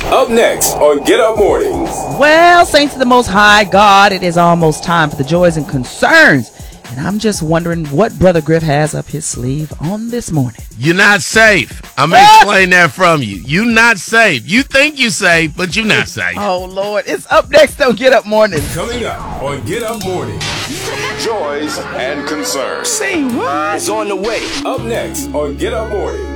Up next on Get Up Mornings. Well, saints of the Most High God, it is almost time for the joys and concerns. And I'm just wondering what Brother Griff has up his sleeve on this morning. You're not safe. I'm going to explain that from you. You're not safe. You think you're safe, but you're not safe. Oh, Lord. It's up next on Get Up Mornings. Coming up on Get Up Mornings. Joys and concerns. Say what? It's on the way. Up next on Get Up Mornings.